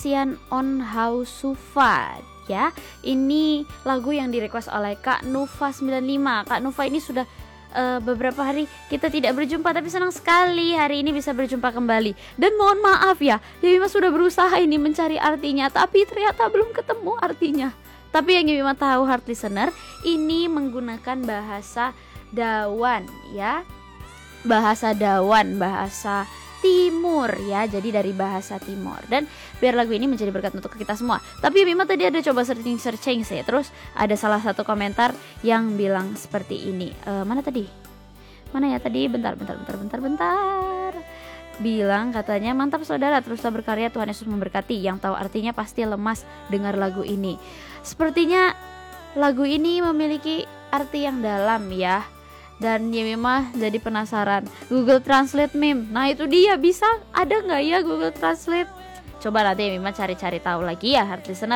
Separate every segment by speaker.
Speaker 1: Sian on How Sufat ya. Ini lagu yang direquest oleh Kak Nufa 95. Kak Nufa ini sudah beberapa hari kita tidak berjumpa, tapi senang sekali hari ini bisa berjumpa kembali. Dan mohon maaf ya, Yemima sudah berusaha ini mencari artinya, tapi ternyata belum ketemu artinya. Tapi yang Yemima tahu, heart listener, ini menggunakan bahasa Dawan ya. Bahasa Dawan, bahasa Timur ya, jadi dari bahasa Timur. Dan biar lagu ini menjadi berkat untuk kita semua. Tapi Mima tadi ada coba searching sih, terus ada salah satu komentar yang bilang seperti ini. Mana ya tadi? Bentar. Bilang katanya, mantap saudara, teruslah berkarya, Tuhan Yesus memberkati. Yang tahu artinya pasti lemas dengar lagu ini. Sepertinya lagu ini memiliki arti yang dalam ya. Dan Yemima jadi penasaran, Google Translate meme. Nah itu dia, bisa ada nggak ya Google Translate? Coba nanti Yemima cari-cari tahu lagi ya, heart listener.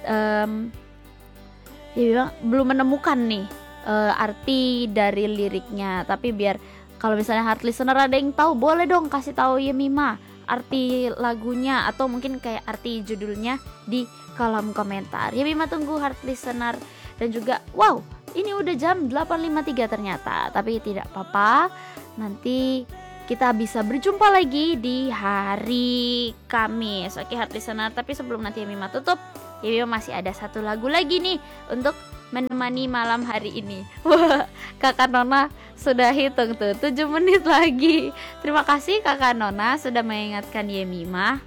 Speaker 1: Yemima belum menemukan nih arti dari liriknya. Tapi biar kalau misalnya heart listener ada yang tahu, boleh dong kasih tahu Yemima arti lagunya atau mungkin kayak arti judulnya di kolom komentar. Yemima tunggu heart listener. Dan juga wow, ini udah jam 8.53 ternyata. Tapi tidak apa-apa, nanti kita bisa berjumpa lagi di hari Kamis. Oke heart listener, tapi sebelum nanti Yemima tutup, Yemima masih ada satu lagu lagi nih untuk menemani malam hari ini. Wah, Kakak Nona sudah hitung tuh 7 menit lagi. Terima kasih Kakak Nona sudah mengingatkan Yemima.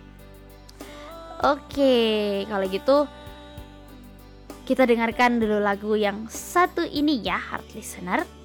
Speaker 1: Oke, kalau gitu kita dengarkan dulu lagu yang satu ini ya, heart listener.